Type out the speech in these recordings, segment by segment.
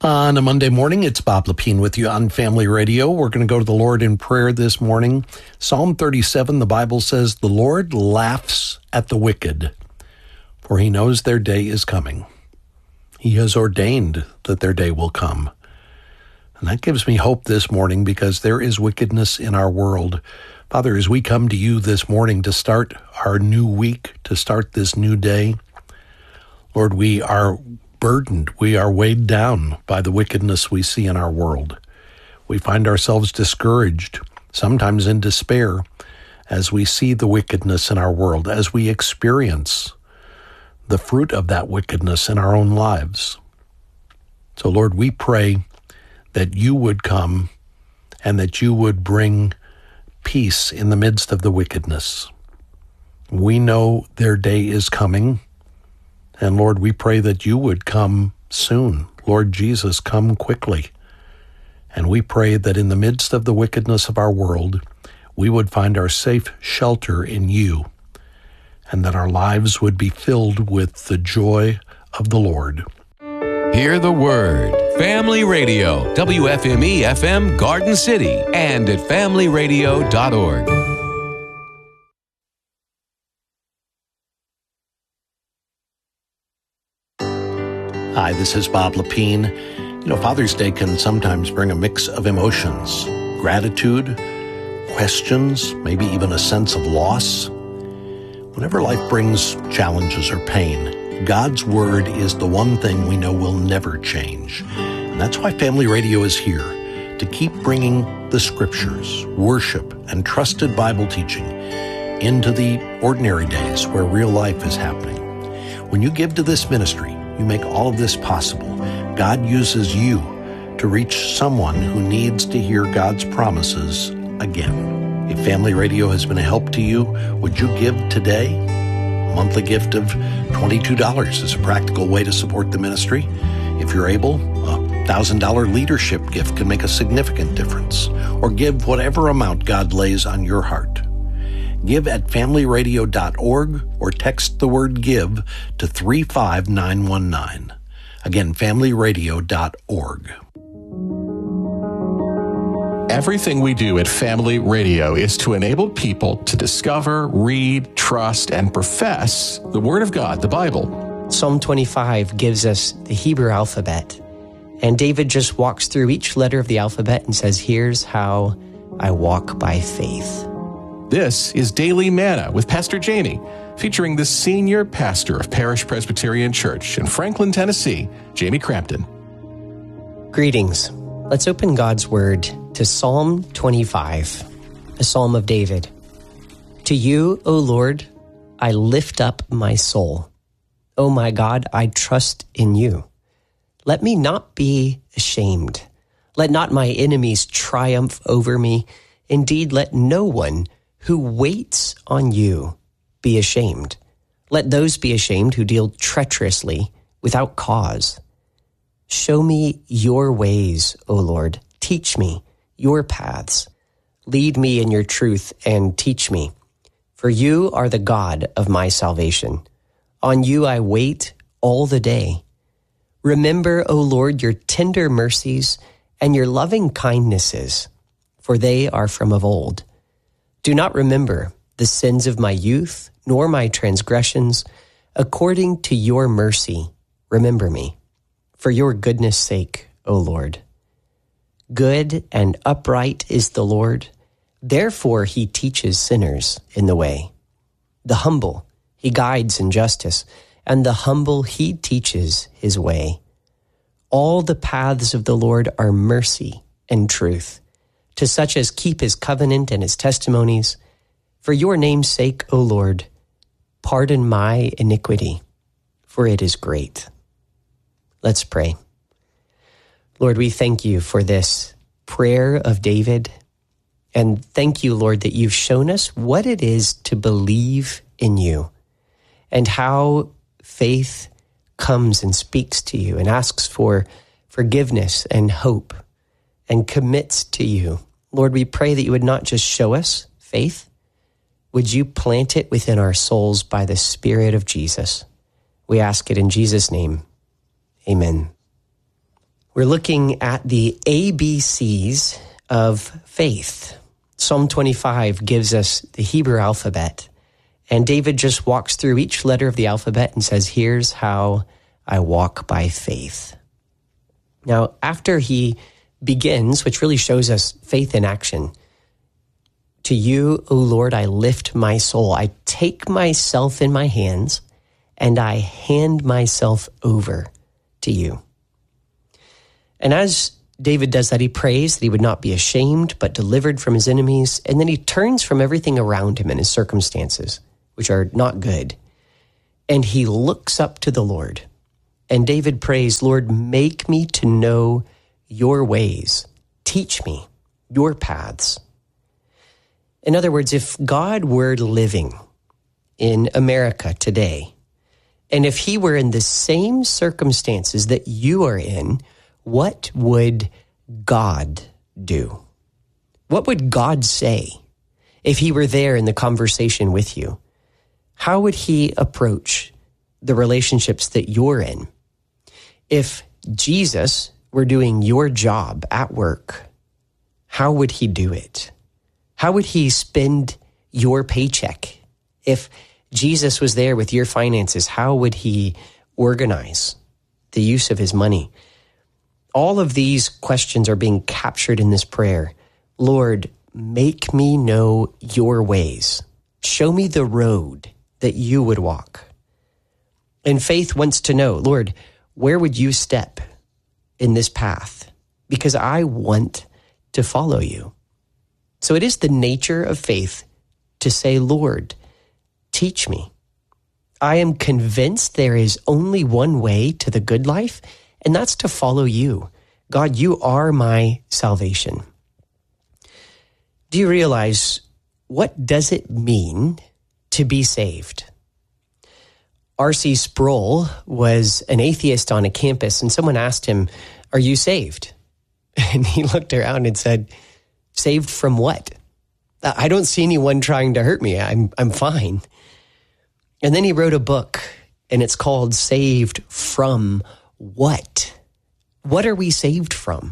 On a Monday morning, it's Bob Lepine with you on Family Radio. We're going to go to the Lord in prayer this morning. Psalm 37, the Bible says, "The Lord laughs at the wicked, for he knows their day is coming. He has ordained that their day will come." And that gives me hope this morning because there is wickedness in our world. Father, as we come to you this morning to start our new week, to start this new day, Lord, we are burdened. We are weighed down by the wickedness we see in our world. We find ourselves discouraged, sometimes in despair, as we see the wickedness in our world, as we experience the fruit of that wickedness in our own lives. So, Lord, we pray that you would come and that you would bring peace in the midst of the wickedness. We know their day is coming. And Lord, we pray that you would come soon. Lord Jesus, come quickly. And we pray that in the midst of the wickedness of our world, we would find our safe shelter in you, and that our lives would be filled with the joy of the Lord. Hear the word. Family Radio, WFME-FM Garden City, and at familyradio.org. Hi, this is Bob Lepine. Father's Day can sometimes bring a mix of emotions, gratitude, questions, maybe even a sense of loss. Whenever life brings challenges or pain, God's Word is the one thing we know will never change. And that's why Family Radio is here, to keep bringing the Scriptures, worship, and trusted Bible teaching into the ordinary days where real life is happening. When you give to this ministry, you make all of this possible. God uses you to reach someone who needs to hear God's promises again. If Family Radio has been a help to you, would you give today? A monthly gift of $22 is a practical way to support the ministry. If you're able, a $1,000 leadership gift can make a significant difference. Or give whatever amount God lays on your heart. Give at familyradio.org or text the word GIVE to 35919. Again, familyradio.org. Everything we do at Family Radio is to enable people to discover, read, trust, and profess the Word of God, the Bible. Psalm 25 gives us the Hebrew alphabet, and David just walks through each letter of the alphabet and says, "Here's how I walk by faith." This is Daily Manna with Pastor Jamie, featuring the senior pastor of Parish Presbyterian Church in Franklin, Tennessee, Jamie Crampton. Greetings. Let's open God's Word to Psalm 25, a psalm of David. To you, O Lord, I lift up my soul. O my God, I trust in you. Let me not be ashamed. Let not my enemies triumph over me. Indeed, let no one who waits on you be ashamed. Let those be ashamed who deal treacherously without cause. Show me your ways, O Lord. Teach me your paths. Lead me in your truth and teach me. For you are the God of my salvation. On you I wait all the day. Remember, O Lord, your tender mercies and your loving kindnesses, for they are from of old. Do not remember the sins of my youth, nor my transgressions. According to your mercy, remember me, for your goodness' sake, O Lord. Good and upright is the Lord. Therefore he teaches sinners in the way. The humble he guides in justice, and the humble he teaches his way. All the paths of the Lord are mercy and truth, to such as keep his covenant and his testimonies. For your name's sake, O Lord, pardon my iniquity, for it is great. Let's pray. Lord, we thank you for this prayer of David, and thank you, Lord, that you've shown us what it is to believe in you and how faith comes and speaks to you and asks for forgiveness and hope and commits to you. Lord, we pray that you would not just show us faith, would you plant it within our souls by the Spirit of Jesus? We ask it in Jesus' name. Amen. We're looking at the ABCs of faith. Psalm 25 gives us the Hebrew alphabet, and David just walks through each letter of the alphabet and says, here's how I walk by faith. Now, after he begins, which really shows us faith in action, to you, O Lord, I lift my soul. I take myself in my hands and I hand myself over to you. And as David does that, he prays that he would not be ashamed, but delivered from his enemies. And then he turns from everything around him and his circumstances, which are not good. And he looks up to the Lord. And David prays, Lord, make me to know your ways. Teach me your paths. In other words, if God were living in America today, and if he were in the same circumstances that you are in, what would God do? What would God say if he were there in the conversation with you? How would he approach the relationships that you're in? If Jesus were doing your job at work, how would he do it? How would he spend your paycheck? If Jesus was there with your finances, how would he organize the use of his money? All of these questions are being captured in this prayer. Lord, make me know your ways. Show me the road that you would walk. And faith wants to know, Lord, where would you step in this path? Because I want to follow you. So it is the nature of faith to say, Lord, teach me. I am convinced there is only one way to the good life, and that's to follow you. God, you are my salvation. Do you realize what does it mean to be saved? R.C. Sproul was an atheist on a campus, and someone asked him, are you saved? And he looked around and said, saved from what? I don't see anyone trying to hurt me. I'm fine. And then he wrote a book, and it's called Saved from What? What are we saved from?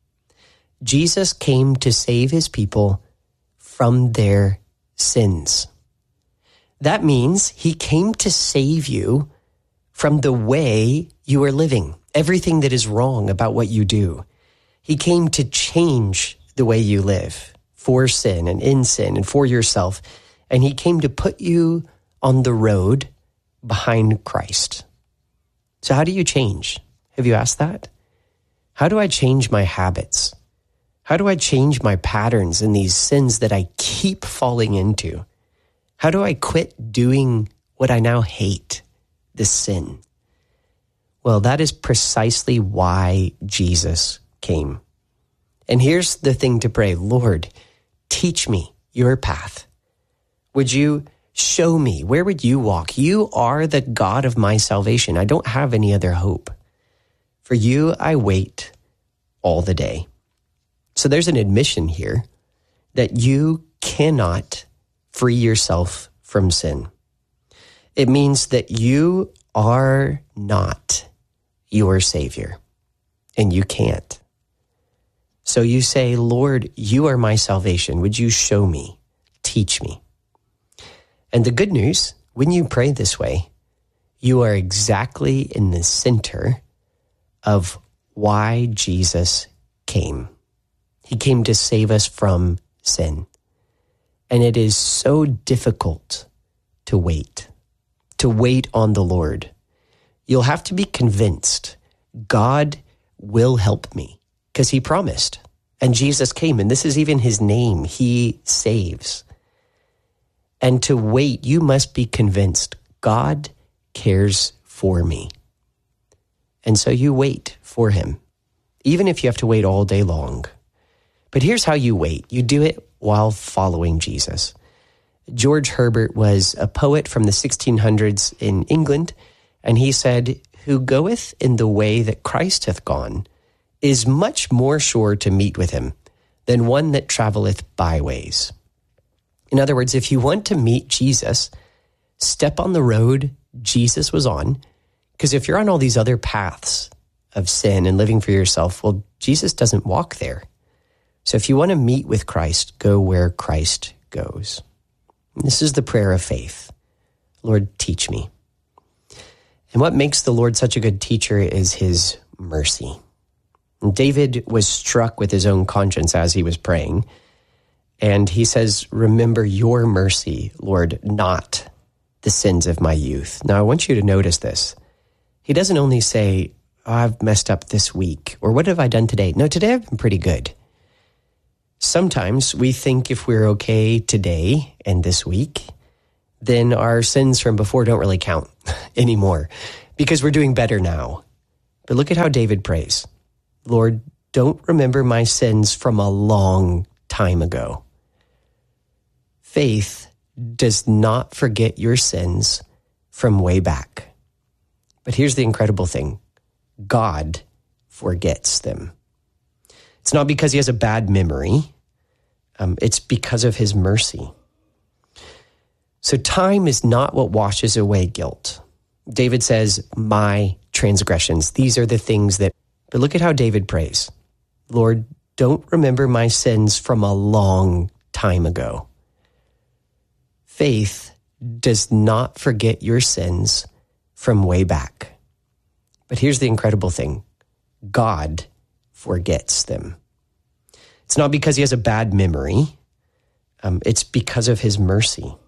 Jesus came to save his people from their sins. That means he came to save you from the way you are living, everything that is wrong about what you do. He came to change the way you live for sin and in sin and for yourself. And he came to put you on the road behind Christ. So how do you change? Have you asked that? How do I change my habits? How do I change my patterns in these sins that I keep falling into? How do I quit doing what I now hate, this sin? Well, that is precisely why Jesus came. And here's the thing to pray, Lord, teach me your path. Would you show me? Where would you walk? You are the God of my salvation. I don't have any other hope. For you, I wait all the day. So there's an admission here that you cannot free yourself from sin. It means that you are not your Savior, and you can't. So you say, Lord, you are my salvation. Would you show me, teach me? And the good news, when you pray this way, you are exactly in the center of why Jesus came. He came to save us from sin. And it is so difficult to wait on the Lord. You'll have to be convinced God will help me because he promised. And Jesus came, and this is even his name. He saves. And to wait, you must be convinced God cares for me. And so you wait for him, even if you have to wait all day long. But here's how you wait. You do it while following Jesus. George Herbert was a poet from the 1600s in England, and he said, who goeth in the way that Christ hath gone is much more sure to meet with him than one that traveleth by ways. In other words, if you want to meet Jesus, step on the road Jesus was on, because if you're on all these other paths of sin and living for yourself, well, Jesus doesn't walk there. So if you want to meet with Christ, go where Christ goes. And this is the prayer of faith. Lord, teach me. And what makes the Lord such a good teacher is his mercy. And David was struck with his own conscience as he was praying. And he says, remember your mercy, Lord, not the sins of my youth. Now, I want you to notice this. He doesn't only say, I've messed up this week, or what have I done today? No, today I've been pretty good. Sometimes we think if we're okay today and this week, then our sins from before don't really count anymore because we're doing better now. But look at how David prays. Lord, don't remember my sins from a long time ago. Faith does not forget your sins from way back. But here's the incredible thing. God forgets them. It's not because he has a bad memory. It's because of his mercy. So time is not what washes away guilt. David says, my transgressions, these are the things that, but look at how David prays. Lord, don't remember my sins from a long time ago. Faith does not forget your sins from way back. But here's the incredible thing. God forgets them. It's not because he has a bad memory. It's because of his mercy.